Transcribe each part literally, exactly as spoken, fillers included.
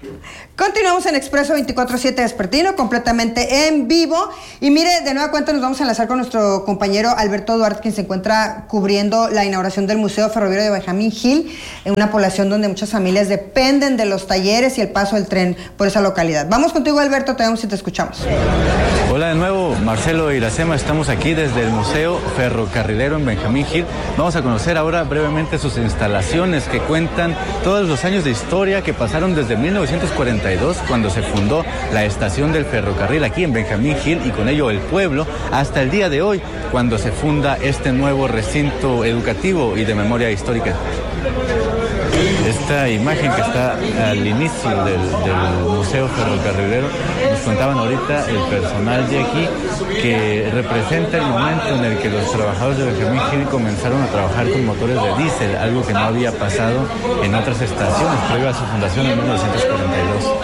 Continuamos en Expreso veinticuatro siete Vespertino, completamente en vivo. Y mire, de nueva cuenta nos vamos a enlazar con nuestro compañero Alberto Duarte, quien se encuentra cubriendo la inauguración del Museo Ferroviario de Benjamín Gil, en una población donde muchas familias dependen de los talleres y el paso del tren por esa localidad. Vamos contigo, Alberto, te vemos y te escuchamos. Hola de nuevo, Marcelo e Iracema, estamos aquí desde el Museo Ferrocarrilero en Benjamín Gil. Vamos a conocer ahora brevemente sus instalaciones que cuentan todos los años de historia que pasaron desde mil novecientos cuarenta y dos, cuando se fundó la estación del ferrocarril aquí en Benjamín Gil y con ello el pueblo, hasta el día de hoy, cuando se funda este nuevo recinto educativo y de memoria histórica. Esta imagen que está al inicio del, del Museo Ferrocarrilero, nos contaban ahorita el personal de aquí, que representa el momento en el que los trabajadores de Benjamín Gil comenzaron a trabajar con motores de diésel, algo que no había pasado en otras estaciones previo a su fundación en mil novecientos cuarenta y dos.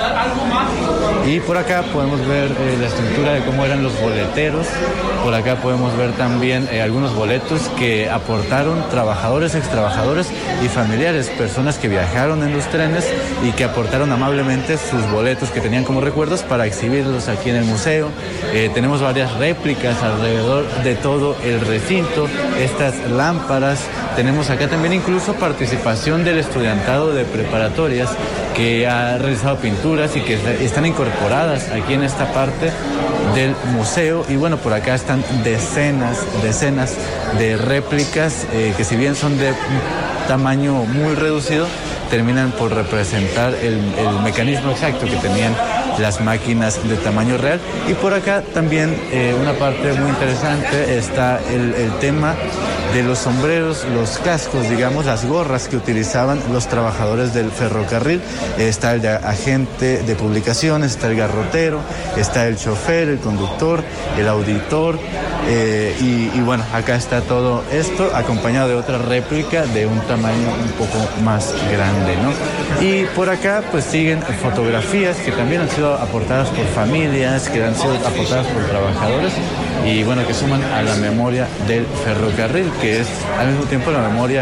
Y por acá podemos ver eh, la estructura de cómo eran los boleteros. Por acá podemos ver también eh, algunos boletos que aportaron trabajadores, extrabajadores y familiares, personas que viajaron en los trenes y que aportaron amablemente sus boletos que tenían como recuerdos para exhibirlos aquí en el museo. Eh, tenemos varias réplicas alrededor de todo el recinto, estas lámparas. Tenemos acá también incluso participación del estudiantado de preparatorias que ha realizado pinturas y que están incorporadas aquí en esta parte del museo. Y bueno, por acá están decenas, decenas de réplicas eh, que si bien son de tamaño muy reducido, terminan por representar el, el mecanismo exacto que tenían las máquinas de tamaño real. Y por acá también eh, una parte muy interesante está el, el tema de los sombreros, los cascos, digamos, las gorras que utilizaban los trabajadores del ferrocarril. Eh, está el de agente de publicaciones, está el garrotero, está el chofer, el conductor, el auditor, eh, y, y bueno, acá está todo esto acompañado de otra réplica de un tamaño un poco más grande, ¿no? Y por acá pues siguen fotografías que también han sido aportadas por familias, que han sido aportadas por trabajadores y bueno, que suman a la memoria del ferrocarril, que es al mismo tiempo la memoria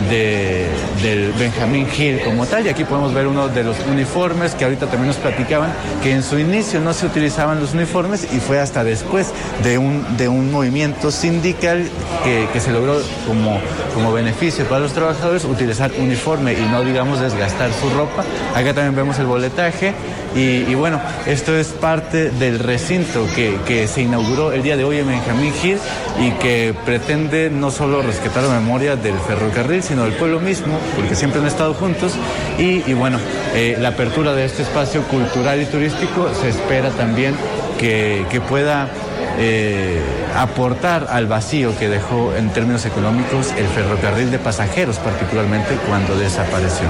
de, del Benjamín Gil como tal. Y aquí podemos ver uno de los uniformes que ahorita también nos platicaban, que en su inicio no se utilizaban los uniformes y fue hasta después de un, de un movimiento sindical que, que se logró como, como beneficio para los trabajadores utilizar uniforme y no, digamos, desgastar su ropa. Acá también vemos el boletaje. Y, y bueno, esto es parte del recinto que, que se inauguró el día de hoy en Benjamín Gil y que pretende no solo rescatar la memoria del ferrocarril, sino del pueblo mismo, porque siempre han estado juntos. Y, y bueno, eh, la apertura de este espacio cultural y turístico se espera también que, que pueda eh, aportar al vacío que dejó en términos económicos el ferrocarril de pasajeros, particularmente cuando desapareció.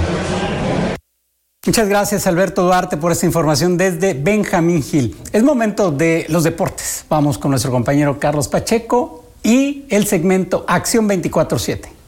Muchas gracias, Alberto Duarte, por esta información desde Benjamín Gil. Es momento de los deportes. Vamos con nuestro compañero Carlos Pacheco y el segmento Acción veinticuatro siete.